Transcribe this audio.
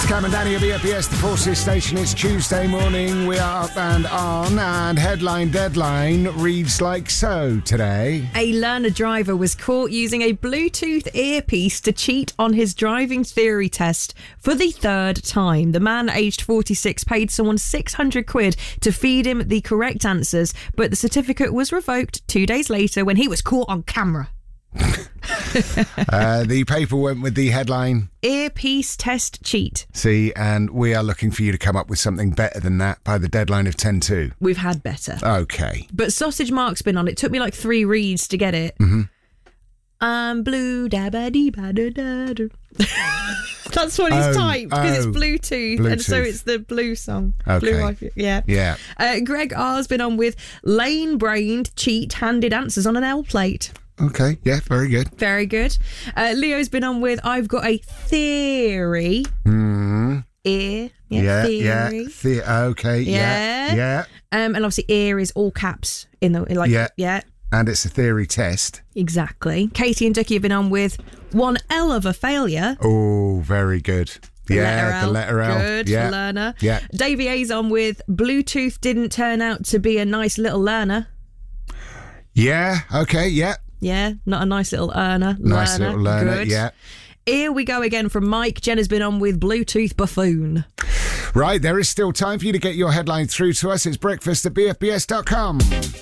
Cam and Danny of BFBS, the Forces Station. It's Tuesday morning. We are up and on, and headline deadline reads like so today. A learner driver was caught using a Bluetooth earpiece to cheat on his driving theory test for the third time. The man, aged 46, paid someone 600 quid to feed him the correct answers, but the certificate was revoked 2 days later when he was caught on camera. The paper went with the headline Earpiece test cheat. See, and we are looking for you to come up with something better than that by the deadline of 10-2. We've had better. Okay. But Sausage Mark's been on. It took me like 3 reads to get it. I'm blue da ba dee ba da da da. That's what he's typed because it's Bluetooth, and so it's the blue song. Okay. Blue Wi-Fi. Yeah. Greg R's been on with lane-brained cheat handed answers on an L plate. Okay, yeah, very good. Very good. Leo's been on with I've got a theory. Theory. Okay, yeah. And obviously ear is all caps in the yeah. And it's a theory test. Exactly. Katie and Ducky have been on with one L of a failure. Oh, very good. The letter L. Good for learner. Yeah. Davey A's on with Bluetooth didn't turn out to be a nice little learner. Yeah, okay, yeah. Yeah, not a nice little learner. Nice little learner, good. yeah. Here we go again from Mike. Jen has been on with Bluetooth buffoon. Right, there is still time for you to get your headline through to us. It's breakfast at bfbs.com.